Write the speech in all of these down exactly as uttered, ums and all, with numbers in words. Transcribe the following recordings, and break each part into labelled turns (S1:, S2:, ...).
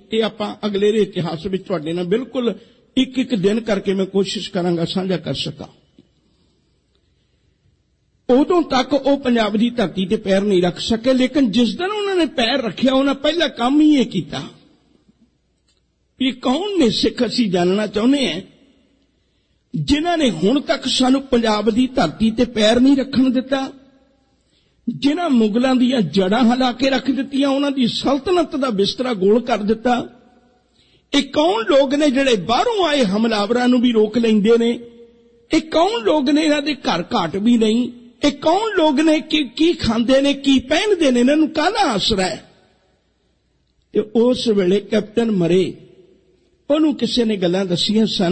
S1: ये आपां अगले दे इतिहास विच तुहाडे नाल बिल्कुल एक एक दिन करके मैं कोशिश करांगा साझा कर सकां। उदों तक वो पंजाब की धरती ते पैर नहीं रख सके, लेकिन जिस दिन उन्होंने पैर रखिया उन्हें पहला काम ही ये किया। ये कौन ने सिख असीं जानना चाहुंदे हैं जिन्हां ने हुण तक सानू पंजाब की धरती ते पैर नहीं रखण दिता, जिन्हां मुगलों दीयां जड़ां हिला के रख दित्तियां, उन्हां दी सल्तनत दा बिस्तरा गोल कर दिता। ये कौन लोग ने जिहड़े बाहरों आए हमलावरां नूं भी रोक लैंदे ने? ये कौन लोग ने इन्हां दे घर घाट भी नहीं? ये कौन लोग ने कि की खांदे ने, की पहनदे ने, इन्हां नूं काहदा आसरा है? ते उस वेले कैप्टन मरे उहनूं किसी ने गल्लां दस्सियां सन।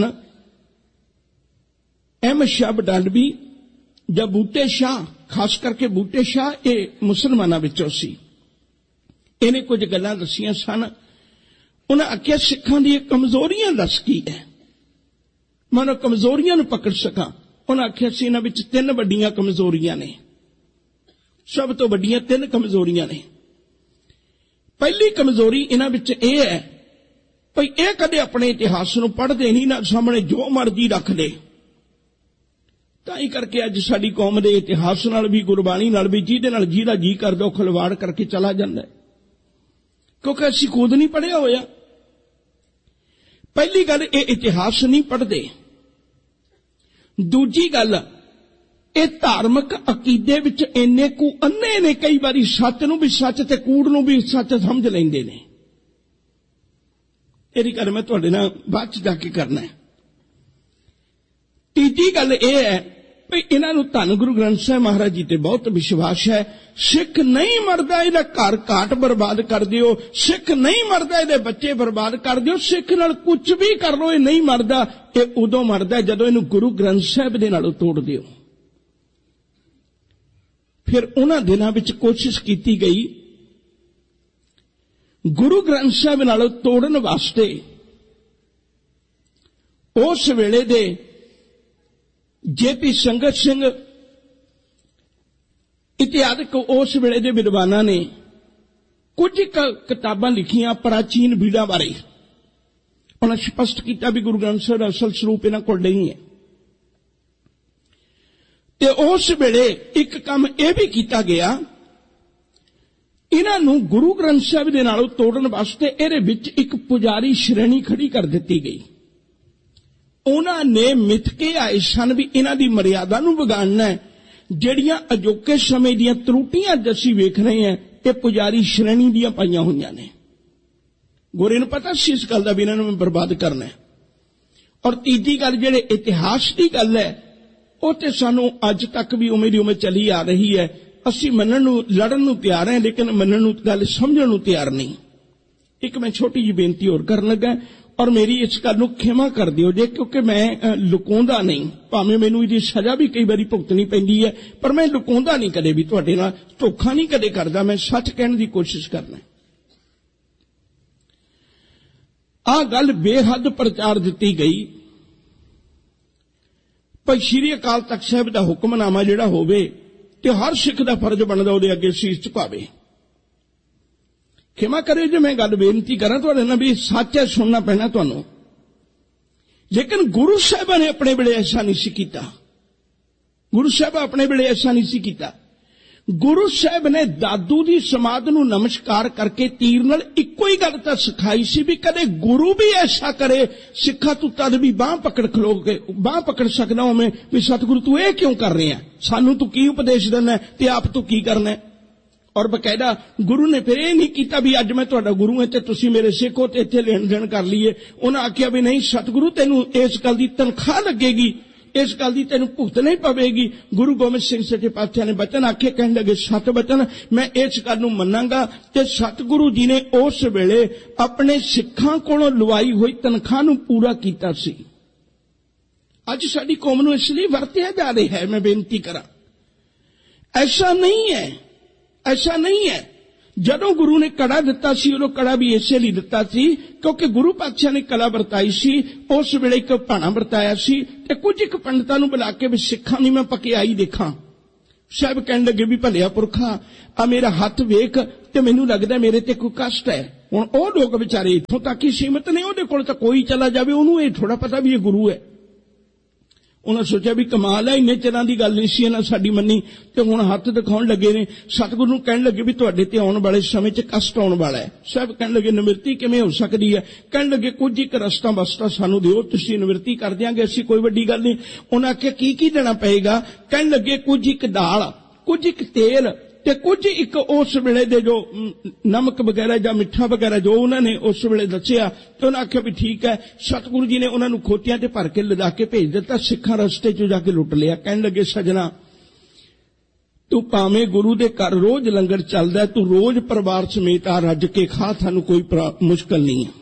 S1: अहमद शाह बटालवी या बूटे शाह, खास करके बूटे शाह ये मुसलमानां विचों सी, इहने कुछ गल्लां दस्सियां सन। उन्हें आख्या सिखां दी कमजोरियां दस की है, मैं उन्हां कमजोरियां नूं पकड़ सकां। उन्हें आख्या सी इन्हां विच तीन वड्डियां कमजोरियां ने, सब तो वड्डियां तीन कमजोरियां ने। पहली कमजोरी इन्हां विच इह है भई इह कदे अपने इतिहास नूं पढ़दे नहीं, ना सामने जो मर्जी रख दे। ताई करके अज साडी कौम दे इतिहास नाल भी गुरबाणी नाल भी जिहदे नाल जिहदा जी करदा ओह खिलवाड़ करके चला जांदा है, क्योंकि असीं खुद नहीं पढ़िया होया। पहली गल ये इतिहास नहीं पढ़दे। दूजी गल ये धार्मिक अकीदे विच इन्ने कु अन्ने ने, कई बारी सच नूं भी सच ते कूड़ नूं भी सच समझ लैंदे ने। इहदी गल मैं तुहाडे नाल बाद च जाके करना है। तीजी गल यह है भई इन्हां नूं धन गुरु ग्रंथ साहिब महाराज जी ते बहुत विश्वास है। सिख नहीं मरदा, इहदा घर घाट बर्बाद कर दिओ। सिख नहीं मरदा, इहदे बच्चे बर्बाद कर दिओ। सिख नाल कुछ भी कर लो, ये नहीं मरदा। ये उदों मरदा जदों इहनूं गुरु ग्रंथ साहिब दे नालों तोड़ दिओ। फिर उन्हां दिनां विच कोशिश कीती गई गुरु ग्रंथ साहिब नालों तोड़न वास्ते। उस वेले दे जे पी संगत सिंह इतिहासक उस वेले दे विद्वानां ने कुछ किताबां लिखियां प्राचीन बीड़ा बारे। उन्होंने स्पष्ट किया भी गुरु ग्रंथ साहिब दा असल स्वरूप इन्हां कोल नहीं है। ते उस वेले एक काम यह भी किया गया, इन्हां नूं गुरु ग्रंथ साहिब दे नालों तोड़न वास्ते इहदे विच एक पुजारी श्रेणी खड़ी कर दित्ती गई। उन्होंने मिथ के आए सन भी इन्हां दी मर्यादा नूं बिगाड़ना है। जिहड़ियां अजोके समय दीयां त्रुटियां असीं वेख रहे हैं, ये पुजारी श्रेणी दीयां पाईयां होईयां ने। गोरे नूं पता सी इस गल दा भी इन्हां नूं बर्बाद करना है। और तीजी गल जिहड़े इतिहास की गल है, वो ते सानूं अज तक भी उवें दी उवें चली आ रही है। असीं मनण नूं लड़न नूं तैयार हैं, लेकिन मनण नूं गल समझण नूं तैयार नहीं। एक मैं छोटी जी बेनती होर करन लगा, और मेरी इस गल नूं खिमा कर दिओ जे, क्योंकि मैं लुकाउंदा नहीं। भावें मैनूं इहदी सज़ा भी कई बारी भुगतनी पैंदी है, पर मैं लुकाउंदा नहीं कदे भी, तुहाडे नाल धोखा नहीं कदे करदा। मैं सच कहण दी कोशिश करना। आ गल बेहद प्रचार दित्ती गई भाई श्री अकाल तख्त साहिब दा हुक्मनामा जिहड़ा होवे ते हर सिख दा फर्ज बनदा उहदे अगे शीश झुकावे। खिमा करे जो मैं गल बेनती करा तुहाडे नाल भी सच है, सुनना पैना तुहानूं। लेकिन गुरु साहिब ने अपने वेले ऐसा नहीं सी कीता। गुरु साहिब अपने वेले ऐसा नहीं सी कीता। गुरु साहिब ने दादू दी समाध नूं नमस्कार करके तीर नाल इक्को ही गल तां सिखाई सी भी कदे गुरु भी ऐसा करे, सिखा तू तद भी बांह पकड़ खलो के बांह पकड़ सकदा होवें भी सतगुरु तू ये क्यों कर रहे हैं, सानू तू की उपदेश देना है ते आप तू की करना है। और बकायदा गुरु ने फिर यह नहीं किया भी अज मैं तुहाडा गुरु है ते तुसीं मेरे सिख हो ते इत्थे लेन देन कर लीए। उन्हें आख्या भी नहीं, सतगुरु तैनूं इस गल दी तनख्वाह लगेगी, इस गल की तेन भुगतनी पवेगी। गुरु गोबिंद सिंह सच्चे पातशाह ने वचन आखे, कहने लगे सत वचन मैं इस गल नूं मन्नांगा। ते सतगुरु जी ने उस वेले अपने सिखां कोलों लवाई हुई तनख्वाह नूं पूरा कीता सी। अज साडी कौम नूं इसलिए वरतिया जा रहा है। मैं बेनती करा, ऐसा नहीं है, ऐसा नहीं है। जदों गुरु ने कड़ा दिता सी, उदों कड़ा भी इसे लिए दिता सी क्योंकि गुरु पातशाह ने कला वरताई सी। उस वेले एक भाणा वरताया सी ते कुछ एक पंडितां नूं बुला के भी सिखां दी मैं पकिआई देखा। साहब कहण लगे भी भलिया पुरखा आ मेरा हथ वेख ते मैनूं लगदा मेरे ते कोई कष्ट है। हुण ओह लोग बेचारे इत्थों तक ही सीमित ने, उहदे कोल तां कोई चला जावे उहनूं इह थोड़ा पता भी ये गुरु है। उन्हें सोचा भी कमाल है, इन्ने चिरां दी गल नहीं सी इन्हां साडी मन्नी ते हुण हत्थ दिखाउण लगे ने। सतगुरु नूं कहण लगे भी तुहाडे ते आउण वाले समय च कष्ट आउण वाला है। साहब कहण लगे निवृत्ति किवें हो सकदी है? कहण लगे कुछ एक रस्ता बस्ता सानूं दिओ, तुसीं निवृत्ति कर दिआंगे, असीं कोई वड्डी गल नहीं। उन्हां आखिआ की की देना पएगा? कहण लगे कुछ एक दाल, कुछ एक तेल ते कुछ एक उस वेले दे जो नमक वगैरह जां मिठा वगैरह जो उन्होंने उस वेले दसिया तो उन्हें आख्या भी ठीक है। सतगुरु जी ने उन्होंने खोटियां ते भर के लदा के भेज दिता, सिखां रस्ते चों जाके लुट लिया। कहण लगे सजना तू भावें गुरु दे घर रोज लंगर चलदा, तू रोज परिवार समेत आ रज के खा, थानू कोई मुश्किल नहीं है।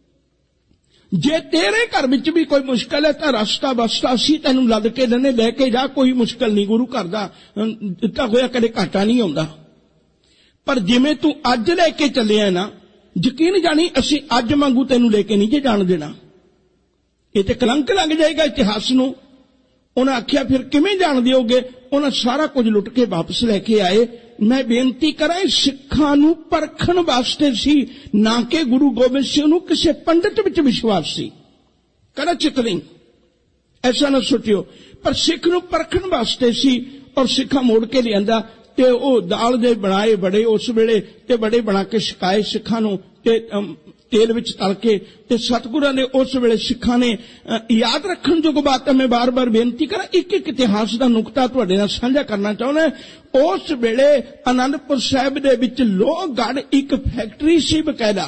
S1: जे तेरे घर विच भी कोई मुश्किल है तो रस्ता बस्ता असीं तैनूं लद के देने, लैके जा, कोई मुश्किल नहीं। गुरु घर दा दिता होया कदे घाटा नहीं आउंदा। पर जिवें तू अज लैके चलिया ना, यकीन जानी असीं अज वांगू तैनूं लेके नहीं जे जाण देना, ये ते कलंक लग जाएगा इतिहास नूं। उन्हें आख्या फिर किवें जाण दिओगे? उन्हें सारा कुछ लुट के वापस लैके आए। मैं बेनती करां सिखां नूं परखण वास्ते सी, ना कि गुरु गोबिंद सिंह नूं किसी पंडित विच विश्वास सी। कदाचित नहीं, ऐसा ना सोचियो, पर सिख नूं परखण वास्ते सी। और सिखां मोड़ के लिआंदा ते ओह दाल दे बनाए बड़े उस वेले ते बड़े बना के छकाए सिखां नूं ते तेल विच तल के। ते सतगुरां ने उस वेले सिखां ने याद रखण जोग बात है। मैं बार बार बेनती करां, एक एक इतिहास दा नुकता तुहाडे नाल साझा करना चाहुंदा। उस वेले आनंदपुर साहिब दे विच लोहगढ़ एक फैक्ट्री सी बकायदा,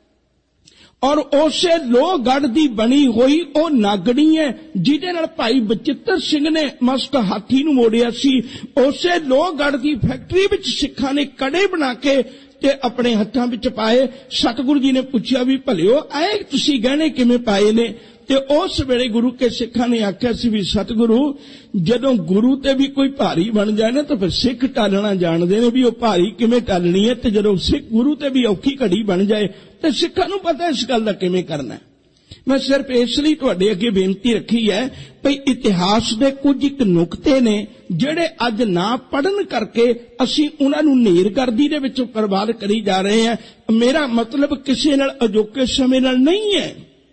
S1: और उसे लोहगढ़ दी बनी हुई ओ नागणी है जिहदे नाल भाई बचित्र सिंह ने मस्त हाथी नूं मोड़िया सी। उसे लोहगढ़ दी फैक्ट्री विच सिखां ने कड़े बना के ते अपने हत्थां विच पाए। सतगुरु जी ने पुछया भी भलिओ ऐ तुसीं गहणे किवें पाए ने? ते उस वेले गुरु के सिखां ने आख्या सी भी सतगुरु जदों गुरु ते भी कोई भारी बन जाए ना तो फिर सिख टालना जाणदे ने भी वो भारी किवें टालनी है। ते जदों सिख गुरु ते भी औखी घड़ी बन जाए तो सिखां नूं पता इस गल दा किवें करना है। मैं सिर्फ इसलिए तुहाडे अगे बेनती रखी है भई इतिहास दे कुछ एक नुकते ने जिहड़े अज ना पढ़न करके असीं उन्हां नूं नेरगर्दी दे विच बर्बाद करी जा रहे हैं। मेरा मतलब किसी नाल अजोके समय नाल नहीं है,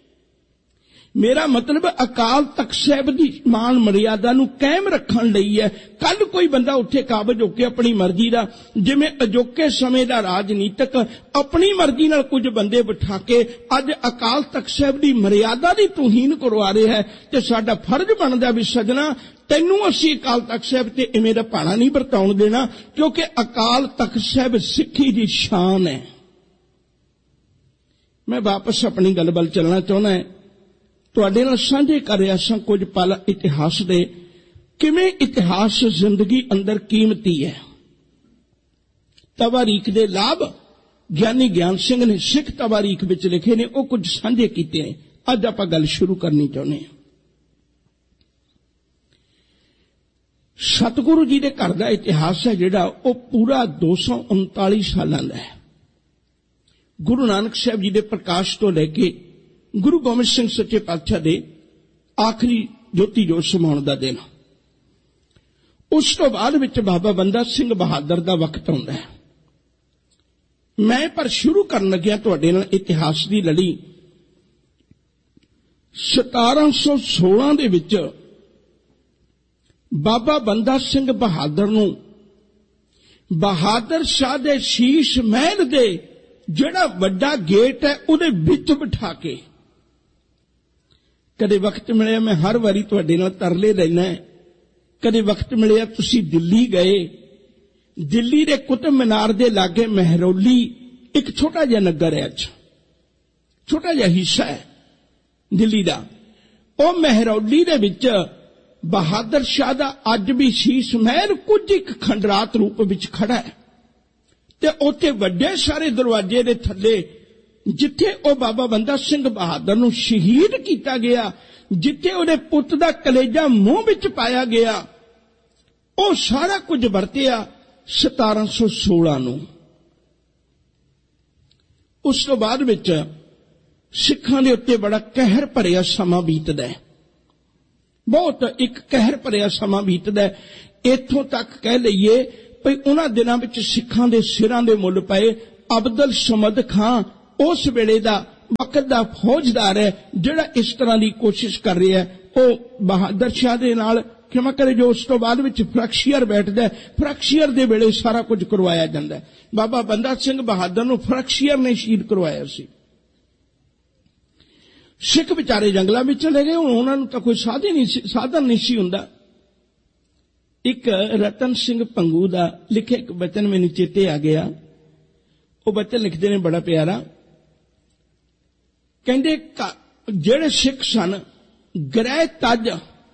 S1: मेरा मतलब अकाल तख्त साहिब दी मान मर्यादा नूं कायम रखण लई है। कल कोई बंदा उत्थे काबज होके अपनी मर्जी दा, जिवें अजोके समय दा राजनीतिक अपनी मर्जी नाल कुछ बंदे बिठा के अज अकाल तख्त साहिब दी मर्यादा दी तौहीन करवा रहा है। ते साडा फर्ज बनदा भी सजना तैनूं असीं अकाल तख्त साहिब ते इवें दा भाणा नहीं वरताउण देना, क्योंकि अकाल तख्त साहिब सिੱਖੀ दी शान है। मैं वापस अपनी गल वल चलना चाहुंदा है, तुहाडे नाल साझे कर रहा सां कुछ पल इतिहास दे, किवें इतिहास जिंदगी अंदर कीमती है। तवारीख दे लाभ ज्ञानी ज्ञान सिंह ने सिख तवारीख विच लिखे ने, वो कुछ साझे कीते ने। अज आपां गल शुरू करनी चाहुंदे हां। सतगुरु जी दे घर दा इतिहास है जिहड़ा वो पूरा दो सौ उनताली सालां दा है। गुरु नानक साहब जी दे प्रकाश तो लैके गुरु गोबिंद सिंह सच्चे पातशाह दे आखिरी ज्योति जोत समाउण दा दिन, उस तो बाद विच बाबा बंदा सिंह बहादुर दा वक्त आउंदा है। मैं पर शुरू करन लग्या तुहाडे नाल इतिहास दी लड़ी सतारह सौ सोलह दे विच बाबा बंदा सिंह बहादुर नूं बहादुर शाह दे शीश महल दे जिहड़ा वड्डा गेट है उहदे विच बिठा के, कदे वक्त मिले मैं हर वारी तुहाडे नाल तरले लैना है, कदे वक्त मिले तुसीं दिल्ली गए, दिल्ली दे कुतुब मीनार दे लागे महरौली एक छोटा जिहा नगर है, अच्छा छोटा जिहा हिस्सा है दिल्ली दा। ओ महरौली दे विच बहादुर शाह दा अज भी शीश महल कुछ एक खंडरात रूप विच खड़ा है। ते उत्थे वड्डे सारे दरवाजे दे थल्ले जिथे ओ बाबा बंदा सिंह बहादुर नूं शहीद किया गया, जिथे उहदे पुत दा कलेजा मूंह विच पाया गया, ओ सारा कुछ वरतिया सतारह सौ सोलह नूं। उस तो बाद विच सिखां दे उत्ते बड़ा कहर भरिया समा बीतदा है, बहुत एक कहर भरिया समा बीतदा है। इत्थों तक कह लईए भई उन्हां दिनां विच सिखां दे सिरां दे मुੱਲ पए। अब्दुल समद खां उस वेले दा वक्त दा फौजदार है जिहड़ा इस तरह की कोशिश कर रहा है। वो बहादुर शाह दे नाल क्षमा करे जो उस तो बाद विच फरक्शियर बैठदा है, फरक्शियर दे वेले सारा कुछ करवाया जांदा है। बाबा बंदा सिंह बहादुर नूं फरक्शियर ने शहीद करवाया सी। सिख बेचारे जंगलों में चले गए, हुण उन्हां नूं तां कोई साधन नहीं सी साधन नहीं सी हुंदा। एक रतन सिंह भंगू दा लिखे एक बचन मैनूं चेते आ गया। वो बचन लिखते ने बड़ा प्यारा, कहंदे जिहड़े सिख सन गृह तज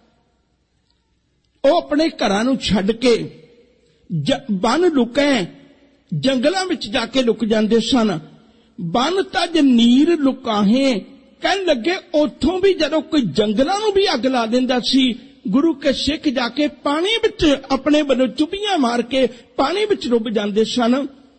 S1: वो अपने घरां नूं छड्ड के बन लुकै जंगलों में जाके लुक जाते सन। बन तज नीर लुकाहे कहन लगे उथों भी जदों कोई जंगलों नूं भी अग ला दिंदा सी, गुरु के सिख जाके पानी विच अपने बलों चुभियां मार के पानी विच डुब जाते सन।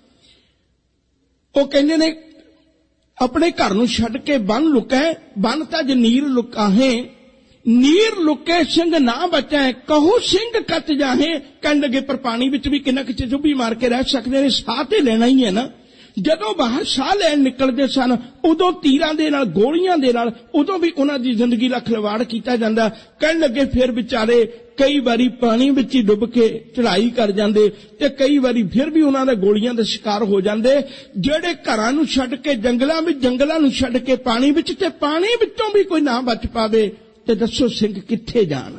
S1: वो कहंदे ने अपने घर नूं छड्ड के बन लुकै बन तज नीर लुकाहे, नीर लुके सिंह ना बचै कहो सिंह कत जाहे। कहन लगे पर पानी विच भी किन्ना किच चुभी मार के रह सकते ने, साह ते लेना ही है ना। जदों बाहर साह लैन निकलते सन उदों तीरां दे नाल गोलियां दे नाल उदों भी उन्हां दी जिंदगी दा खिलवाड़ कीता जांदा। कहन लगे फिर बेचारे कई बारी पानी विच ही डुब के चढ़ाई कर जांदे ते कई बारी फिर भी उन्हां दे गोलियां दे शिकार हो जांदे। जेड़े घरां नूं छड्ड के जंगलां विच जंगलां नूं छड्ड के पानी विच ते पानी विचों भी कोई ना बच पावे ते दसो सिंह कित्थे जाण।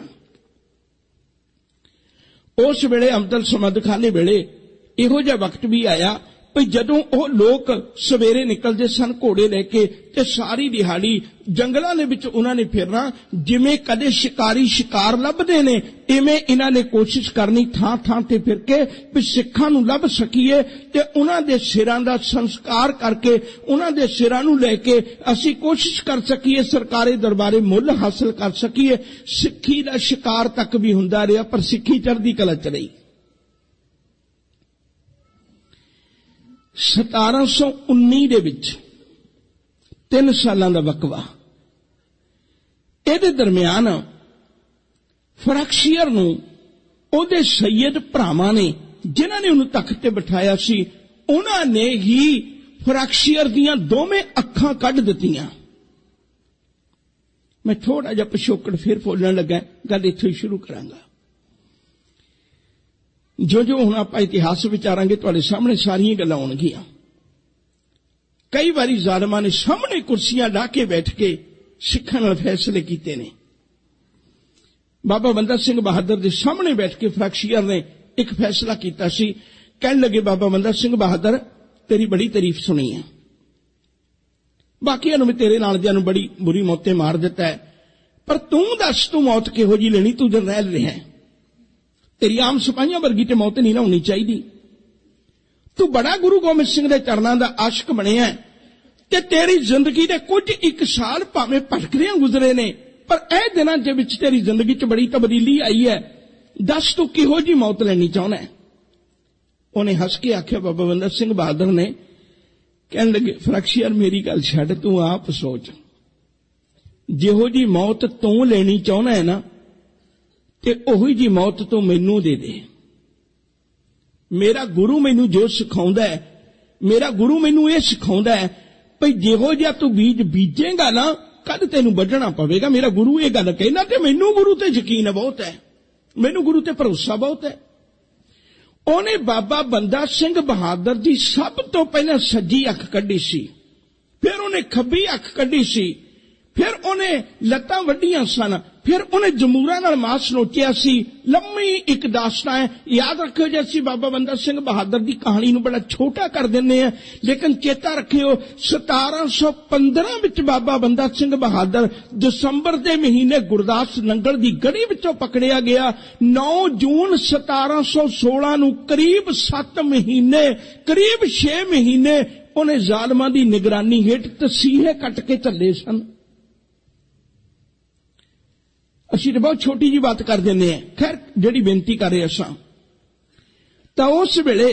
S1: उस वेले अब्दुल समद खाने वेले इहो जिहा वक्त भी आया भी जदों वो लोग सवेरे निकलते सन घोड़े लेके ते सारी दिहाड़ी जंगलों दे विच उन्हां ने फिरना। जिवें कदे शिकारी शिकार लभदे ने इवें इन्हां ने कोशिश करनी थां थां ते फिर के भी सिखां नूं लभ सकीए ते उन्हां दे सिरां दा संस्कार करके उन्हां दे सिरां नूं लेके असीं कोशिश कर सकीए सरकारे दरबारे मुल हासिल कर सकीए। सिक्खी दा शिकार तक भी हुंदा रहा पर सिक्खी चढ़दी कला च रही। सतारा सौ उन्नी दे विच तीन सालां दा वकवा, इहदे दरमियान फरक्शियर नूं ओहदे सैयद भरावां ने जिन्हां ने उहनूं तख्त ते बिठाया सी उन्हां ने ही फरक्शियर दीयां दोवें अखां कढ दित्तियां। मैं थोड़ा जिहा पिछोकड़ फिर बोलण लगा, गल इत्थों ही शुरू करांगा। जो जो हुण आपां इतिहास विचारांगे तुहाडे सामने सारियां गल्लां आउणगीਆਂ। कई बारी जालिमां ने सामने कुर्सियां ढा के बैठ के सिखां नाल फैसले कीते ने। बाबा बंदा सिंह बहादुर दे सामने बैठ के फरक्शियर ने एक फैसला कीता सी। कहण लगे बाबा बंदा सिंह बहादुर तेरी बड़ी तारीफ सुनी है, बाकियां नूं भी तेरे नाल दियां नूं बड़ी बुरी मौतें मार दिता है, पर तू दस तू मौत किहो जी लेनी, तू जरनैल रहा है, तेरी आम सिपाहियां वर्गी ते मौत नहीं ना होनी चाहिए। तू बड़ा गुरु गोबिंद सिंह दे चरणां दा आशिक बनिया ते तेरी जिंदगी दे कुछ एक साल भावें भटकदियां गुजरे ने पर ए दिनां दे विच तेरी जिंदगी च बड़ी तब्दीली आई है। दस तू किहो जी मौत लेनी चाहुंदा है। उन्हें हस के आख्या बाबा बंदा सिंह बहादुर ने, कहण लगे फरक्शियर मेरी गल छड्ड, तू आप सोच जिहो जी मौत तू लेनी चाहुंदा है ना ते ओही जी मौत तू मैनू दे दे। मेरा गुरु मैनू जो सिखाउंदा है, मेरा गुरु मैनू ये सिखाउंदा है भई जिहो जिहा तू बीज बीजेगा ना कद तेनू वढना पवेगा। मेरा गुरु ये गल कहना ते मैनू गुरु ते यकीन बहुत है, मैनू गुरु ते भरोसा बहुत है। ਉਹਨੇ बाबा बंदा सिंह बहादुर ਦੀ सब तो पहले सज्जी अख कढ़ी सी, फिर ਉਹਨੇ खब्बी अख कढ़ी सी, फिर ਉਹਨੇ ਲੱਤਾਂ ਵੱਡੀਆਂ सन, फिर ਉਹਨੇ जमूरा नाल मांस नोचिया सी। लम्मी एक दास्तान है, याद रखियो जे असीं बाबा बंदा सिंह बहादुर की कहानी नूं बड़ा छोटा कर दिंदे हैं, लेकिन चेता रखियो सतारा सौ पंद्रह विच बाबा बंदा सिंह बहादुर दसंबर के महीने गुरदास नंगल की गढ़ी विचों पकड़िया गया। नौ जून सतारा सौ सोलह नूं करीब सत्त महीने करीब छे महीने उन्हें जालमां की निगरानी हेठ तसीहे कट के चले सन। असीं तो बहुत छोटी जी बात कर देंगे हैं, खैर जिहड़ी बेनती कर रहे असां तां उस वेले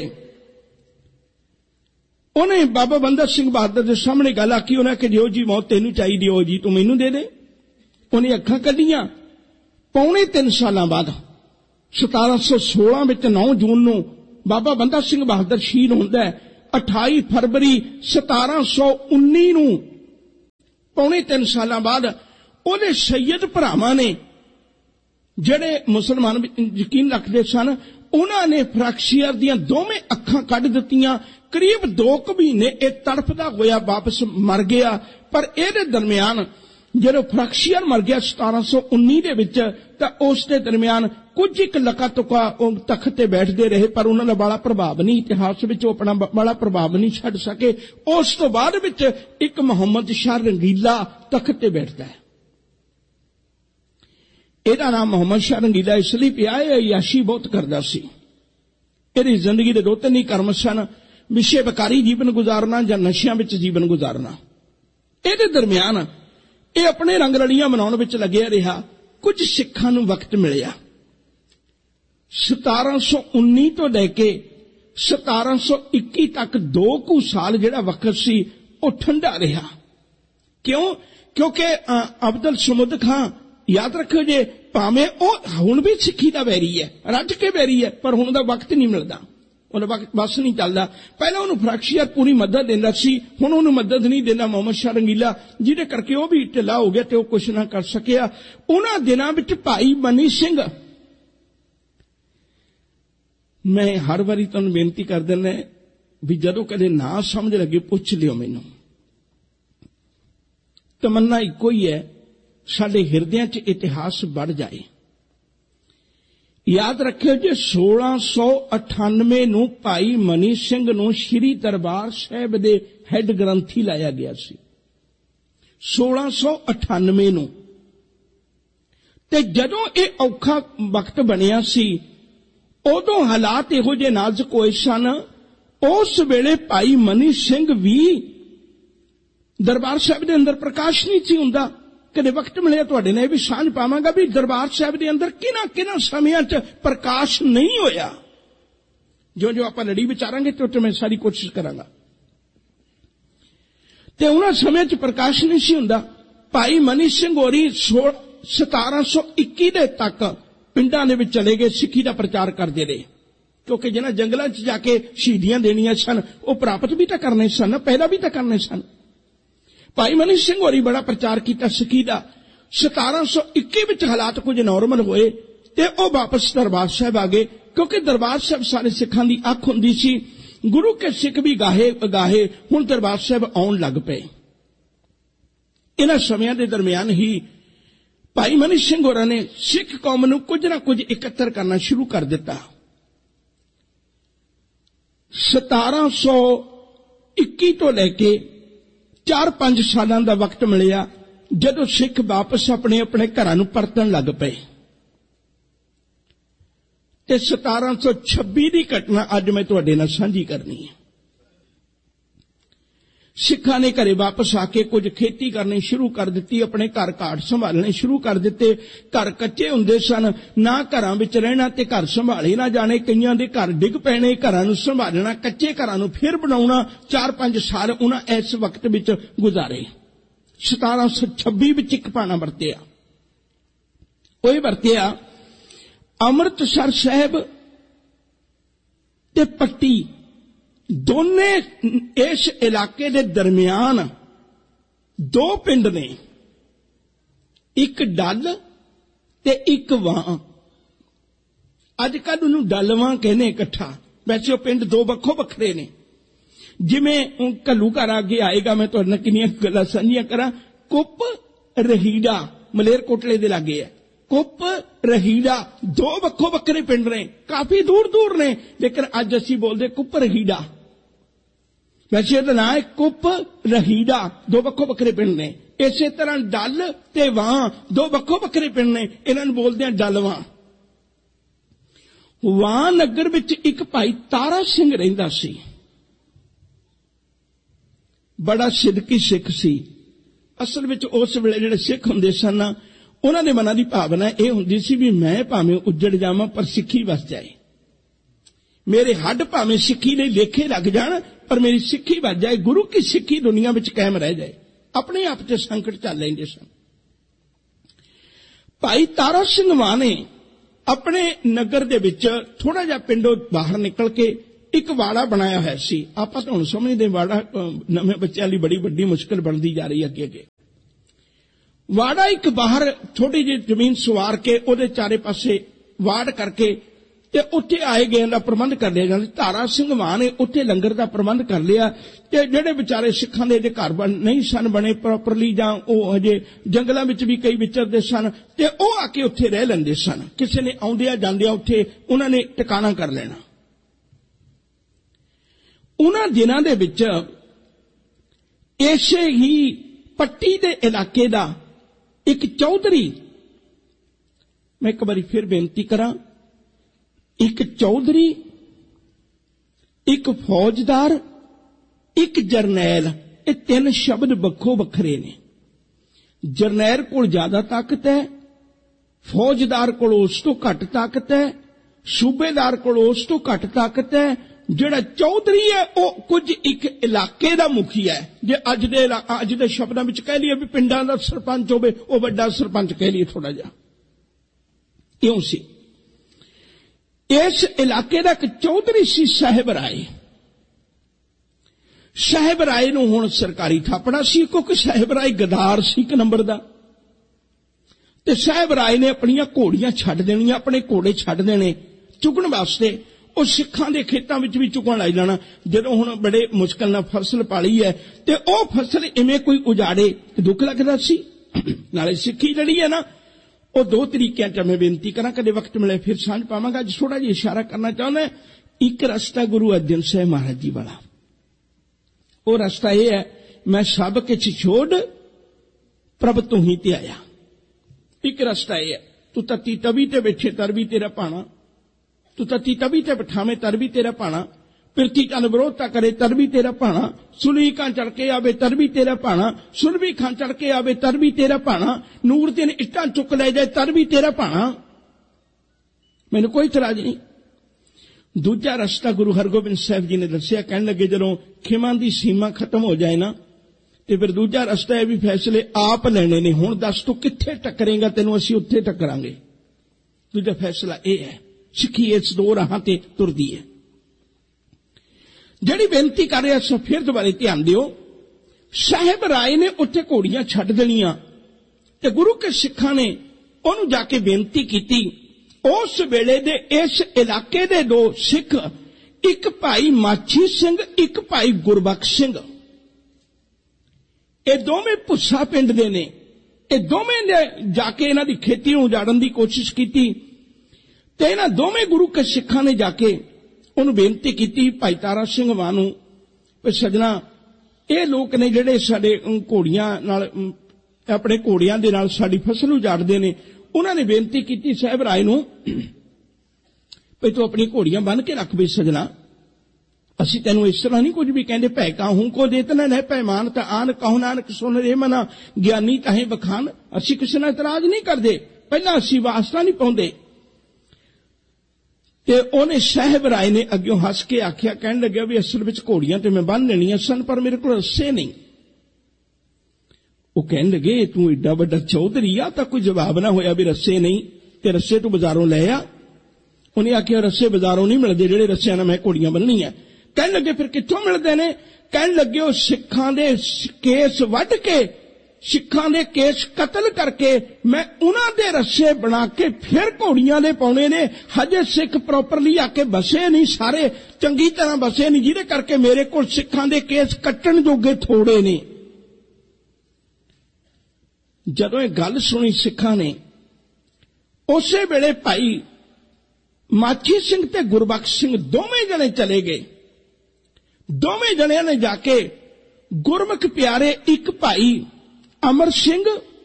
S1: उन्हें बाबा बंदा सिंह बहादुर के सामने गल आखी। उन्हें कि जो जी मौत तेनू चाहिए हो जी तू मैनू दे दे। उन्हें अखां कढ़ियां। पौने तीन साल बाद सतारा सौ सोलह में नौ जून नूं बाबा बंदा सिंह बहादुर शहीद होंदा है। अठाई फरवरी सतारा सौ उन्नी नूं पौने तीन साल बाद ਉਹਦੇ सैयद भरावां ने ਜਿਹੜੇ मुसलमान यकीन रखते सन उन्हां ने फ्रैक्शियर दियां दोवें अखां कढ दित्तियां। करीब दो क महीने ये तड़फदा होया वापस मर गया। पर इहदे दरमियान ਜਦੋਂ फ्रैक्शियर मर गया सतारा सौ उन्नी दे विच तां उस दे दरमियान कुछ एक लका तुका तख्त ते बैठते रहे पर उन्हां दा बड़ा प्रभाव नहीं, इतिहास विच अपना बड़ा प्रभाव नहीं छड्ड सके। उस तो बाद विच एक मुहम्मद शाह रंगीला तख्त ते बैठता है। ਇਹਦਾ नाम मुहम्मद शाह रंगीला इसलिए पिया है याशी बहुत करदा सी। ਇਹਦੀ जिंदगी दे दो तीन ही कर्म सन, विषय बकारी जीवन गुजारना या नशियां विच जीवन गुजारना। ਇਹਦੇ दरमियान ये अपने रंग रलियां मनाउण विच लग्या रहा। कुछ सिखां नूं वक्त मिलिया। सतारा सौ उन्नी तो लैके सतारा सौ इक्की तक दो कु साल जिहड़ा वक्त सी वो ठंडा रहा। क्यों? क्योंकि अब्दुल समुद खां याद रखो जे भावें वह हुण भी सिक्खी दा वैरी है, रज के वैरी है, पर हुण दा वक्त नहीं मिलदा, उन्हें वक्त बस नहीं चलता। पहले उन्होंने फ्रैक्शियर पूरी मदद देंदा सी, हुण उन्होंने मदद नहीं देना मुहम्मद शाह रंगीला, जिहदे करके वह भी ढिला हो गया ते वह कुछ ना कर सकिया। उन्हां दिनां विच भाई मनी सिंह, मैं हर बारी तुहानूं बेनती कर दिंदा भी जदों कदे ना समझ लगे पुछ लिओ मैनूं। तमन्ना इक्को ही है साडे हिरदियां च इतिहास बढ़ जाए। याद रखियो जे सोलह सौ अठानवे नूं भाई मनी सिंह नूं श्री दरबार साहिब दे हैड ग्रंथी लाया गया सी। सोलह सौ अठानवे नूं ते जदों ये औखा वक्त बनिया सी उदों हालात इहो जे नाजुक होए सन। उस वेले भाई मनी सिंह भी दरबार साहिब दे अंदर प्रकाश नहीं सी हुंदा। कदे वक्त मिले तुहाडे नाल भी सांझ पावांगा भी दरबार साहिब दे अंदर किना किना समयां च प्रकाश नहीं होया। जो जो आपां लड़ी विचारांगे तो मैं सारी कोशिश करांगा। ते उन्हां समय च प्रकाश नहीं सी हुंदा। भाई मनी सिंह होरी सतारा सौ इक्की दे तक पिंडां दे विच चले गए, सिक्खी दा प्रचार करदे रहे, क्योंकि जिन्हां जंगलां च जाके शहीदियां देनियां सन वो प्राप्त भी तां करने सन, पैदा भी तां करने सन। भाई मनी सिंह होरी बड़ा प्रचार किया सिक्खी दा। सतारा सौ इक्की विच हालात कुछ नॉर्मल होए ते ओ वापस दरबार साहिब आ गए, क्योंकि दरबार साहिब सारे सिखां दी अख हुंदी सी। गुरु के सिख भी गाहे गाहे हुण दरबार साहिब आउण लग पे। इन्हां समयां दे दरमियान ही भाई मनी सिंह होरां ने सिख कौम नूं कुछ ना कुछ इकट्ठा करना शुरू कर दिता। सतारा सौ इक्की तो लैके चार पांच सालां दा वक्त मिलिया जदों सिख वापस अपने अपने घरां नूं परतण लग पे। ते सतारा सौ छब्बी दी घटना अज मैं तुहाडे नाल सांझी करनी है। सिखां ने घरे वापस आके कुछ खेती करनी शुरू कर दित्ती, अपने घर घाट संभालने शुरू कर दिते। घर कच्चे हुंदे सन, ना घरां विच रहना ते घर संभाले ना जाने। कईयां दे घर डिग पैणे, घरां नूं संभालना, कच्चे घरां नूं फिर बनाउणा। चार पांच साल उन्हां इस वक्त विच गुजारे। सतारा सौ छब्बी विच इक पाना वरतिया, ओह वरतिया अमृतसर साहिब ते पट्टी दोने इस इलाके दे दरमियान दो पिंड ने, एक डल ते एक वां। अजकल उन्होंने डल वां कहने इकट्ठा, वैसे वो पिंड दो वक्खो वखरे ने। जिमें घल्लू घर आगे आएगा, मैं तुहाडे नाल किन्नियां गल्लां साझीआं करां। कुप रहीड़ा मलेरकोटले दे लागे है। कुप रहीड़ा दो वक्खो वखरे पिंड ने, काफी दूर दूर ने, लेकिन अज असीं बोलदे कुप रहीड़ा। वैसे ਇਹਦਾ ਨਾਂ है कुप रहीड़ा, दो वक्खो वखरे पिंड ने। इसे तरह डल ते वां दो वक्खो वखरे पिंड ने, इन्हां नूं बोलदे आ डलवां। वां नगर विच एक भाई तारा सिंह रहिंदा सी, बड़ा सिदकी सिख सी। असल विच उस वेले जिहड़े सिख हुंदे सन उन्हां दे मनां दी भावना इह हुंदी सी भी मैं भावें उजड़ जावां पर सिੱਖੀ वस जाए, मेरे हड्ड भावें सिੱਖੀ लई लेखे लग जाण पर मेरी सिੱਖੀ वस जाए, गुरु की सिੱਖੀ दुनिया विच कायम रह जाए। अपने आप च संकट चल लैंदे सन। भाई तारा सिंह मां ने अपने नगर दे विच थोड़ा जिहा पिंडों बाहर निकल के एक वाड़ा बनाया है सी। आपां तां हुण समझदे वाड़ा नਵੇਂ बच्चों लिए बड़ी वड्डी मुश्किल बनती जा रही है अगे अगे। वाड़ा एक बाहर छोटी जी जमीन सवार के उहदे चारे पासे वाड़ करके ते उत्थे आए गए का प्रबंध कर लिया जाता। धारा सिंह मां ने उत्थे लंगर का प्रबंध कर लिया ते जिहड़े बेचारे सिखां दे घर बन नहीं सन बने प्रॉपरली जां ओह अजे जंगलों में भी कई विचरदे सन ते ओह आके उत्थे रह लैंदे सन। किसी ने आउंदिया जांदिया उत्थे उन्हां ने टिकाणा कर लेना। उन्हां दिनां दे विच इसे ही पट्टी दे इलाके दा एक चौधरी, मैं एक बारी फिर बेनती करां, एक चौधरी, एक फौजदार, एक जरनैल, ये तीन शब्द बखो बखरे ने। जरनैल कोल ज्यादा ताकत है, फौजदार कोल उस तो घट ताकत है, सूबेदार कोल उस तो घट ताकत है, जिहड़ा चौधरी है वो कुछ एक इलाके दा मुखी है। जे अज दे अज दे शब्दां विच कह लईए भी पिंडां दा सरपंच होवे, वो वड्डा सरपंच कह लईए थोड़ा जिहा इउं सी। इस इलाके दा एक चौधरी सी साहिब राय। साहिब राय नूं हुण सरकारी थापड़ा सी क्योंकि साहिब राय गदार सी एक नंबर दा। ते साहिब राय ने अपनियां घोड़ियां छड्ड देणियां, अपने घोड़े छड्ड देने चुगण वास्ते। ਉਹ ਸਿੱਖਾਂ ਦੇ ਖੇਤਾਂ ਵਿੱਚ ਵੀ ਚੁਗਣ ਲੱਗ ਜਾਣਾ। ਜਦੋਂ ਹੁਣ ਬੜੇ ਮੁਸ਼ਕਲ ਨਾਲ ਫਸਲ ਪਾਲੀ ਹੈ ਤੇ ਉਹ ਫਸਲ ਇਵੇਂ ਕੋਈ ਉਜਾੜੇ ਦੁੱਖ ਲੱਗਦਾ ਸੀ। ਨਾਲੇ ਸਿੱਖੀ ਜਿਹੜੀ ਹੈ ਨਾ ਉਹ ਦੋ ਤਰੀਕਿਆਂ ਚ ਮੈਂ ਬੇਨਤੀ ਕਰਾਂ, ਕਦੇ ਵਕਤ ਮਿਲੇ ਫਿਰ ਸਾਂਝ ਪਾਵਾਂਗਾ। ਅੱਜ ਥੋੜਾ ਜਿਹਾ ਇਸ਼ਾਰਾ ਕਰਨਾ ਚਾਹੁੰਦਾ। ਇੱਕ ਰਸਤਾ ਗੁਰੂ ਅਰਜਨ ਸਾਹਿਬ ਮਹਾਰਾਜ ਜੀ ਵਾਲਾ, ਉਹ ਰਸਤਾ ਇਹ ਹੈ, ਮੈਂ ਸਭ ਕੁਝ ਛੋੜ ਪ੍ਰਭ ਤੂੰ ਹੀ ਤੇ ਆਇਆ। ਇੱਕ ਰਸਤਾ ਇਹ ਹੈ, ਤੂੰ ਤਤੀ ਤਵੀ ਤੇ ਬੈਠੇ ਤਰ ਵੀ ਤੇਰਾ ਭਾਣਾ, तू तती तभी ते बिठावे तर भी तेरा भाणा, पिरती चन विरोधता करे तर भी तेरा भाणा, सुलभी खां चढ़ के आवे तर भी तेरा भाणा, सुलभी खां चढ़ के आवे तर भी तेरा भाणा, नूर दिन इट्टां चुक ले जाए तर भी तेरा भाणा। मैनू कोई इतराज नहीं। दूजा रस्ता गुरु हरगोबिंद साहब जी ने दसिया, कहन लगे जदों खिमां दी सीमा खत्म हो जाए ना ते फिर दूजा रस्ता है भी फैसले आप लेने ने। हुण दस तू कित्थे टकरेगा, तैनूं असीं उत्थे टकरांगे। दूजा फैसला यह है, सिक्खी इस दो राहां ते तुरदी है। जिहड़ी बेनती कर रहा सो फिर दोबारे ध्यान दिओ। साहिब राय ने उत्थे घोड़ियां छड्ड देणियां ते गुरु के सिखां ने उहनूं जाके बेनती कीती। उस वेले दे इस इलाके दे दो सिख, एक भाई माछी सिंह, एक भाई गुरबख्श सिंह, ये दोवें भुस्सा पिंड दे ने। ये दोवें ने जाके इन्हां दी खेती नूं उजाड़न दी कोशिश कीती ते इन्हां दोवें गुरु के सिखां ने जाके उन्होंने बेनती की भाई तारा सिंह मां नूं, सजना ये लोग ने जिहड़े साडे घोड़ियां नाल अपने घोड़ियां दे नाल साडी फसल उजाड़दे ने। उन्होंने बेनती की साहिब राय नूं भाई तू अपनी घोड़ियां बन के रख, भी सजना असी तैनूं इस तरह नहीं कुछ भी कहंदे। भै काहूं को देतना न पैमान ता आन कहूं नानक सुन रे मना, ज्ञानी ताहे बखान। असी किसी नाल इतराज नहीं करदे, पहला असी वास्ता नहीं पाउंदे। ते उन्हें साहिब राय ने अग्यों हस के आख्या, कहन लग्या भी असल विच घोड़ियां ते मैं बन लेनियां सन पर मेरे कोल रस्से नहीं। वो कहन लगे तू एडा वड्डा चौधरी आ तां कोई जवाब ना होया भी रस्से नहीं, ते रस्से तू बाजारों ले आ। उन्हें आख्या रस्से बाजारों नहीं मिलदे जिहड़े रस्सियां नाल मैं घोड़ियां बन्ननी है। कहन लगे फिर कित्थों मिलदे ने? कहन लगे ओ सिखां दे केस वड्ड के, सिखां दे केस कतल करके मैं उन्हां दे रस्से बना के फिर घोड़ियां दे पाउणे ने। हजे सिख प्रॉपरली आके बसे नहीं, सारे चंगी तरह बसे नहीं, जिहदे करके मेरे कोल सिखां दे केस कट्टण जोगे थोड़े ने। जदों ये गल सुनी सिखां ने, उसे वेले भाई माछी सिंह ते गुरबख्श सिंह दोवें जने चले गए। दोवें जणियां ने जाके गुरमुख प्यारे एक भाई अमर सिंह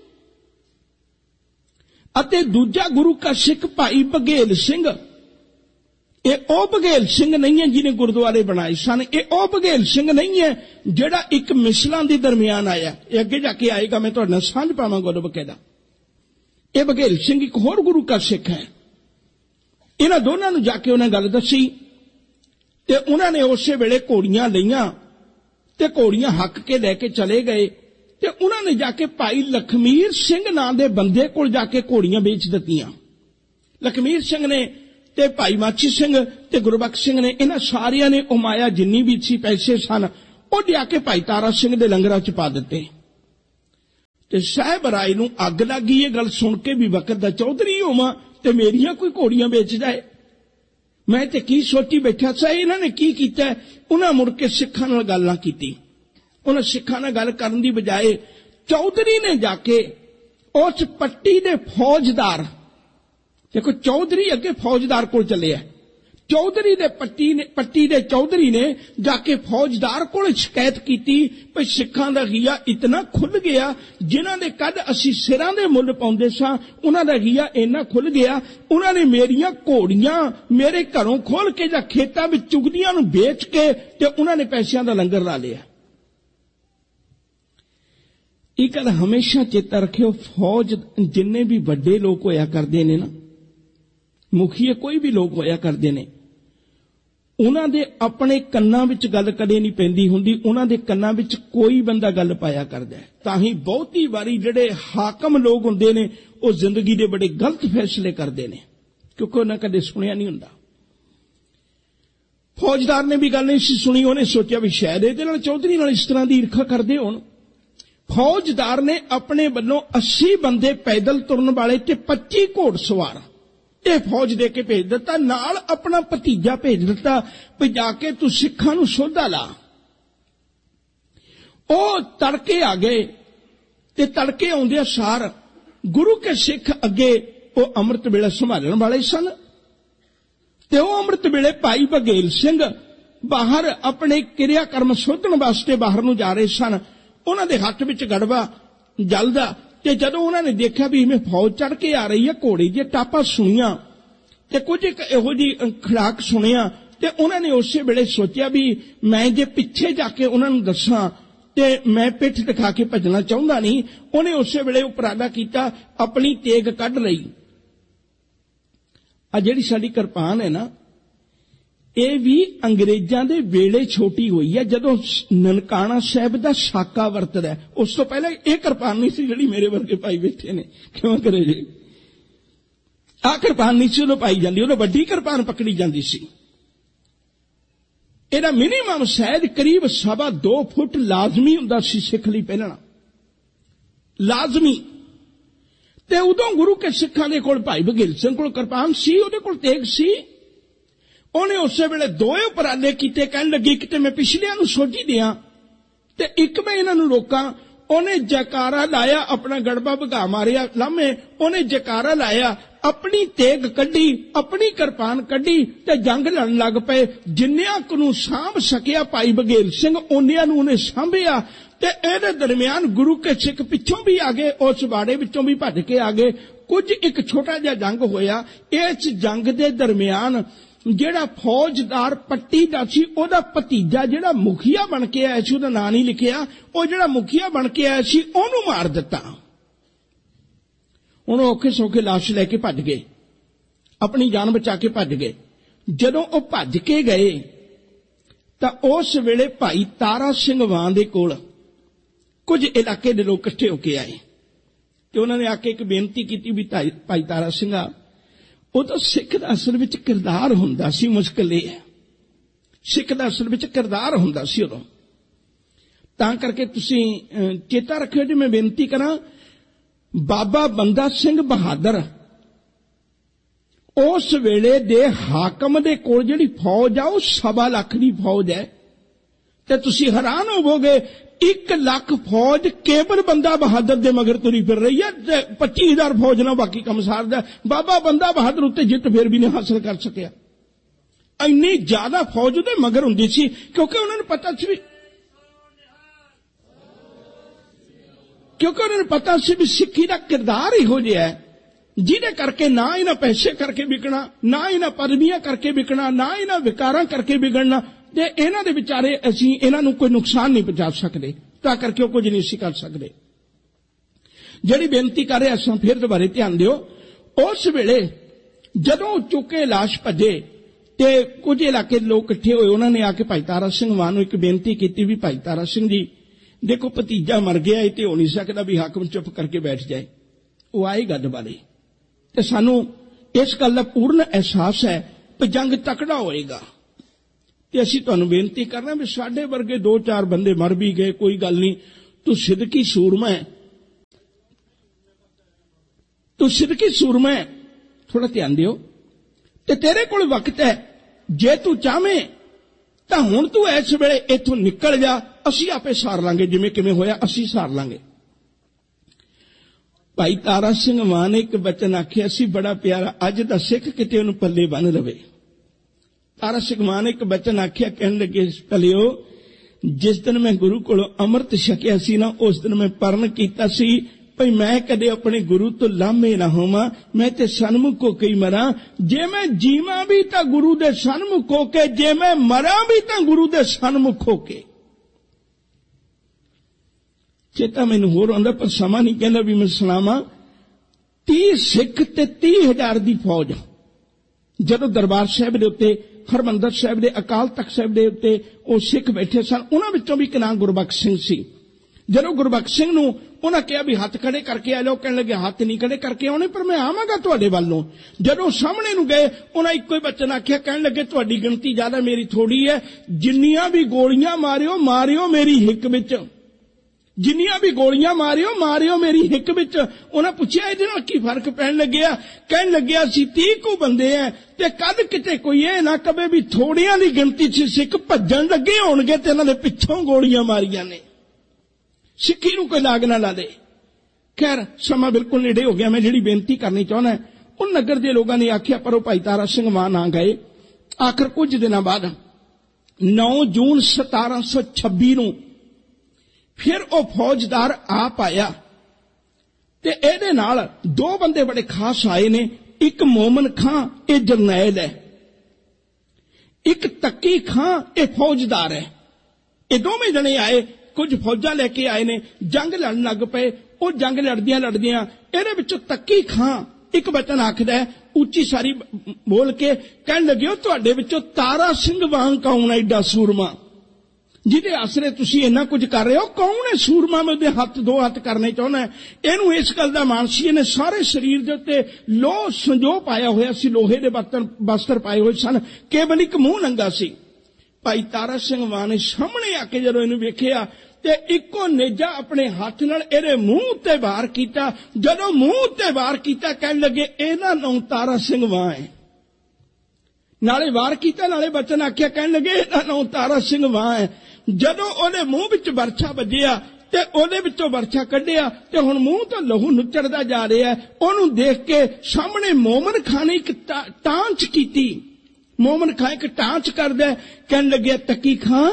S1: अते दूजा गुरु का सिख भाई बघेल सिंह, ये ओ बघेल सिंह नहीं है जिन्हें गुरुद्वारे बनाए सन, ये ओ बघेल सिंह नहीं है जिहड़ा एक मिसलां दे दरमियान आया। ये अगे जाके आएगा, मैं तुहाडे नाल सांझ पावांगा उहदा बकायदा। ये बघेल सिंह एक होर गुरु का सिख है। इन्हां दोनां नूं जाके उन्हें गल दसी ते उन्होंने उस वेले घोड़ियां लईआं ते घोड़ियां हक के लैके चले गए ते उन्होंने जाके भाई लखमीर सिंह नां दे बंदे कोल जाके घोड़ियां बेच दित्तियां। लखमीर सिंह ने ते भाई माछी सिंह ते गुरबख्श सिंह ने इन्हां सारियां ने ओ माया जिन्नी भी सी पैसे सन ओ लिया के भाई तारा सिंह दे लंगरां च पा दिते। ते साहब राय नूं अग लग गई ये गल सुन के भी वक्त दा चौधरी होवां ते मेरियां कोई घोड़ियां बेच जाए। मैं ते की सोची बैठा सा इन्हां ने की कीता। उन्हां मुड़ के सिखां नाल गल ना कीती। उन्हां सिखां नाल गल करन दी बजाए चौधरी ने जाके उस पट्टी दे फौजदार, देखो चौधरी अगे फौजदार कोल चले है, चौधरी दे पट्टी ने पट्टी दे चौधरी ने जाके फौजदार कोल शिकायत कीती भाई सिखां दा गिया इतना खुल गया, जिन्हां दे कद असी सिरां दे मुल पाउंदे सां उन्हां दा गिया इन्ना खुल गया, उन्हां ने मेरियां घोड़ियां मेरे घरों खोल के जां खेतां विच चुगदियां नूं बेच के ते उन्हां ने पैसिਆਂ दा लंगर ला लिया। एक गल हमेशा चेता रखियो, फौज जिन्ने भी बड़े लोग होया करदे ने ना, मुखिए कोई भी लोग होया करदे ने, उन्हां दे अपने कन्नां विच गल कदे नहीं पैंदी हुंदी, उन्हां दे कन्नां विच कोई बंदा गल पाया करदा है। तां ही बहुती वारी जिहड़े हाकम लोग हुंदे ने ओ जिंदगी दे बड़े गलत फैसले करदे ने, क्योंकि उन्हां कदे सुनिया नहीं हुंदा। फौजदार ने भी गल नहीं सी सुनी, उहने सोचिया भी शायद इहदे नाल चौधरी नाल इस तरह दी ईर्खा करदे होण। फौजदार ने अपने वल्लों अस्सी बंदे पैदल तुरन वाले ते पच्ची घोड़सवार ये फौज दे के भेज दिता, नाल अपना भतीजा भेज दिता भी जाके तू सिखां नूं सोधा ला। ओ तड़के आ गए ते तड़के आउंदे सार गुरु के सिख अगे ओ अमृत वेला संभालण वाले सन ते ओ अमृत वेले भाई बघेल सिंह बाहर अपने क्रिया कर्म सोधण वास्ते बाहर नूं जा रहे सन। उन्हां दे हत्थ विच गड़वा जलदा ते जदों उन्हां ने देखिया भी इवें फौज चढ़ के आ रही है, घोड़े दी टापा सुनिया ते कुछ एक इहो जी खड़ाक सुनिया ते उन्हां ने उसे वेले सोचिया भी मैं जे पिछे जाके उन्हां नूं दस्सां ते मैं पिठ दिखा के भजना चाहुंदा नहीं। उन्हें उसे वेले उपराला कीता, अपनी तेग कढ लई। आ जिहड़ी साडी किरपान है ना, ਇਹ ਵੀ अंग्रेजां दे वेले छोटी हुई है जदों ननकाना साहिब दा साका वरतदा है। उस तो पहले ਇਹ किरपान नहीं सी जिहड़ी मेरे वर्गे भाई बैठे ने, क्यों करे जी आ किरपान नहीं सी उदों पाई जांदी, उदों वड्डी किरपान पकड़ी जांदी सी। ਇਹਦਾ मिनिमम शायद करीब सवा दो फुट लाजमी हुंदा सी सिख लई पहनना, लाजमी। ते उदों गुरु के सिखां दे कोल भाई बघेल सिंह कोल किरपान सी, उहदे कोल तेग सी। उन्हें उस वेले दोए उपराले कीते, कहन लगी कि मैं पिछलियां नूं सोझी दियां ते एक मैं इन्हां नूं रोकां। उन्हें जयकारा लाया, अपना गड़बा भगा मारिया लामे, उन्हें जयकारा लाया, अपनी तेग कड्डी, अपनी किरपान कड्डी ते जंग लड़न लग पे। जिन्नियां नूं सांभ सकिया भाई बघेल सिंह उन्नियां नूं उन्हें सांभिया ते इहदे दरमियान गुरु के सिख पिछों भी आ गए, उस बाड़े विचों भी भज के आ गए। कुछ एक छोटा जिहा जंग होया। इस जंग दे दरमियान जेड़ा फौजदार पट्टी दा सी ओदा भतीजा जेड़ा मुखिया बन के आया सी, ओदा नाम नहीं लिखिया, ओ जेड़ा मुखिया बन के आया सी ओनू मार दिता। हुण औखे सौखे लाश लैके भज गए, अपनी जान बचा के भज गए। जदों ओ भज के गए तां उस वेले भाई तारा सिंह वां दे कोल कुछ इलाके दे लोग इकट्ठे होके आए ते उन्हां ने आके एक बेनती कीती भी भाई तारा सिंघा, उदों सिख दा असल विच किरदार हुंदा सी, मुश्किल ये है सिख दा असल विच किरदार हुंदा सी उदों। तां करके तुसीं चेता रखियो जी मैं बेनती करां, बाबा बंदा सिंह बहादुर उस वेले दे हाकम दे कोल जिहड़ी फौज आ वो सवा लाख दी फौज है ते तुसीं हैरान होवोगे एक लाख फौज केवल बंदा बहादुर दे मगर तुरी फिर रही है। पच्ची हजार फौज ना बाकी कम सारदा। बाबा बंदा बहादुर उत्ते जित फिर भी नहीं हासिल कर सकिया। इन्नी ज्यादा फौज उहदे मगर हुंदी सी क्योंकि उन्होंने पता सी भी क्योंकि उन्होंने पता सी भी सिक्खी दा किरदार इहो जिहा है जिहदे करके ना इन्हां पैसे करके विकना, ना इन्हां पदवियां करके विकना, ना इन्हां विकारां करके बिगड़ना ते इन्हां दे विचारे असीं इन्हां नूं कोई नुकसान नहीं पहुंचा सकदे। तां करके वो कुछ नहीं सी कर सकदे। जिहड़ी बेनती कर रहे असां फिर दुबारे ध्यान दिओ, उस वेले जदों चुके लाश भजे ते कुछ इलाके दे लोग इकट्ठे होए, उन्होंने आके भाई तारा सिंह वां नूं एक बेनती कीती भी भाई तारा सिंह जी देखो भतीजा मर गया है ते हो नहीं सकदा भी हाकम चुप करके बैठ जाए। वो आए गल वाले ते सानू इस गल का पूर्ण एहसास है कि जंग तकड़ा होएगा। ते असीं तुहानूं बेनती करना भी साडे वर्गे दो चार बंदे मर भी गए, कोई गल नहीं, तू सिदकी सूरमा है, तू सिदकी सूरमा है, थोड़ा ध्यान दिओ। ते तेरे कोल वक्त है, जे तू चाहे तां हुण तू इस वेले इत्थों निकल जा, असीं आपे सार लांगे, जिवें किवें होया असीं सार लांगे। भाई तारा सिंह मान ने एक वचन आखिया सी बड़ा प्यारा, अज दा सिख किते उहनूं पल्ले बन लवे। तारा सिंह मान ने एक वचन आखिया, कहन लगे पलियो जिस दिन मैं गुरु कोलों अमृत छकिया सी ना, उस दिन मैं परण कीता सी भई मैं कदे अपने गुरु तो लामे ना होवां, मैं ते सन्मुख होके ही मरां। जे मैं जीवां भी तां गुरु दे सन्मुख होके, जे मैं मरां भी तां गुरु दे सन्मुख होके। चेता मैनूं होर आउंदा पर समा नहीं कहंदा भी मैं सुणावां। तीह सिख ते तीह हजार दी फौज जदों दरबार साहिब दे उत्ते, हरमंदर साहिब दे, अकाल तख्त साहिब दे उत्ते ओ सिख बैठे सन, उन्हां विचों भी इक नाम गुरबख्श सिंह सी। जदों गुरबख्श सिंह नूं उन्हां कहा भी हथ खड़े करके आ जाओ, कहण लगे हथ नहीं खड़े करके आउणे, पर मैं आवांगा तुहाडे वल्लों। जदों सामने नूं गए उन्हां इक्को ही वचन आखिया, कहण लगे तुहाडी गिणती ज्यादा मेरी थोड़ी है, जिन्नियां भी गोलियां मारियो मारियो मेरी हिक विच, जिन्नियां भी गोलियां मारियो मारियो मेरी हिक विच। उन्हें पूछया इहदे नाल की फर्क पैण लग्या? कहण लग्या सी तीह को बंदे हैं ते कद किते कोई ये ना कहे भी थोड़ियां दी गिणती च सिख भज्जण लगे होणगे ते इन्हां दे पिछों गोलियां मारियां ने, सिक्खी नूं कोई लाग ना ला दे। खैर समा बिल्कुल नेड़े हो गया, मैं जिहड़ी बेनती करनी चाहुंदा उन नगर दे लोगां ने आखिया पर भाई तारा सिंह मान आ गए। आखिर कुछ दिनां बाद नौ जून सतारा सौ छब्बी नूं फिर वो फौजदार आप आया ते एदे नाल दो बंदे बड़े खास आए ने, एक मोमन खां ये जरनैल है, एक तक्की खां ये फौजदार है। ये दोवें जने आए, कुछ फौजा लेके आए ने, जंग लड़न लग पे। वो जंग लड़दियां लड़दियां एदे विचों तक्की खां एक वचन आखदा है उच्ची सारी बोल के, कहण लगे तुहाडे विचों तारा सिंह वांग कौन है एडा सूरमा जिहदे आसरे तुसीं इन्ना कुछ कर रहे हो? कौन है सूरमा? मैं उहदे हथ दो हथ करने चाहुंदा। इहनूं इस गल दा मानसी ने सारे शरीर दे उत्ते लोह संजो पाया होया सी, लोहे दे बस्तर बस्तर पाए होए सन, केवल एक मूंह नंगा सी। भाई तारा सिंह मान ने सामने आके जदों इहनूं वेखिया ते इक्को नेजा अपने हाथ नाल इहदे मूंह उत्ते वार कीता। जदों मूंह उत्ते वार कीता कहण लगे इहदा नाम तारा सिंह वां है। नाले वार कीता नाले वचन आख्या, कहण लगे इहदा नाम तारा सिंह वां है। जदों ओदे मूंह विच बरछा वजिया ते ओदे विचों बरछा कढिया ते हुण मूंह तो लहू नुचड़दा जा रहा है। ओनूं देख के सामने मोमन खां ने एक टांच कीती। मोमन खां एक टांच करदा, कहण लगे तकी खां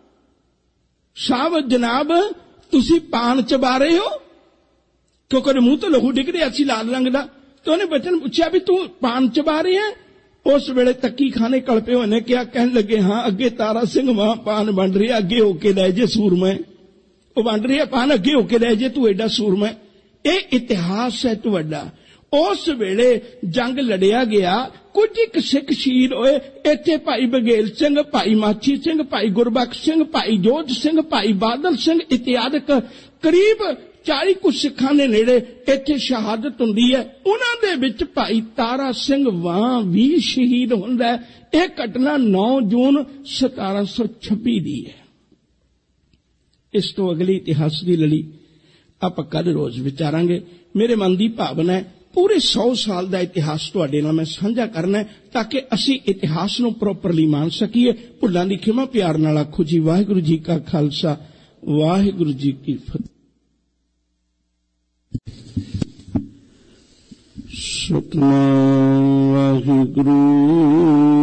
S1: साहब जनाब तुसीं पान चबा रहे हो? क्योंकि मूंह तो लहू डिग रहा सी लाल रंग दा। तो उहने बचन पूछया भी तू पान चबा रही है? उस वेले तक्की खाने कलपे होने क्या? कहन लगे हाँ अगे तारा सिंह वहां पान बन रही है, अगे होके लै जे सूरमा, वो बन रही है पान, अगे होके लै जे तू एडा सूरमा। ये इतिहास है तुहाडा। उस वेले जंग लड़िया गया, कुछ एक सिख शहीद होए। इत्थे भाई बघेल सिंह, भाई माछी सिंह, भाई गुरबख्श सिंह, भाई जोध सिंह, भाई बादल सिंह इत्यादि करीब चाली कुछ सिखां दे नेड़े इत्थे शहादत हुंदी है। उन्हां दे विच भाई तारा सिंह वां भी शहीद हुंदा है। यह घटना नौ जून सतारा सौ छब्बी दी है। इस तो अगली इतिहास की लड़ी आपां कल रोज विचारांगे। मेरे मन की भावना है पूरे सौ साल का इतिहास तुहाडे नाल मैं साझा करना है ताकि असी इतिहास नूं प्रॉपरली मान सकीए। भुल्लां दी खिमा प्यार नाल आखो जी वाहिगुरू जी का खालसा वाहिगुरू जी की फतेह। सतनाम वाहिगुरू